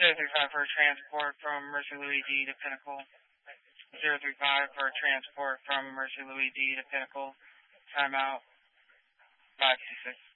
035 for transport from Mercy Louis D to Pinnacle. 035 for transport from Mercy Louis D to Pinnacle. Timeout 526.